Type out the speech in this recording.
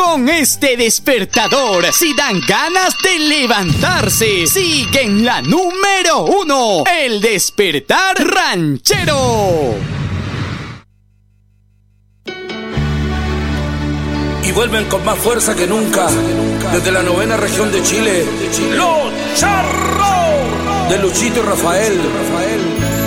Con este despertador, si dan ganas de levantarse, sigue en la número 1, el despertar ranchero. Y vuelven con más fuerza que nunca, desde la 9ª región de Chile, Los Charros, de Luchito y Rafael.